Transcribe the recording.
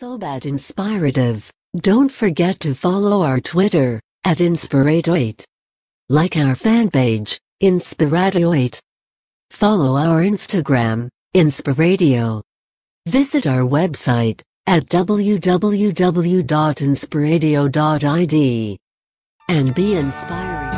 so bad inspirative. Don't forget to follow our Twitter, @Inspirato8. Like our fan page, Inspirato8. Follow our Instagram, Inspiratio. Visit our website, at www.inspiratio.id. And be inspiring.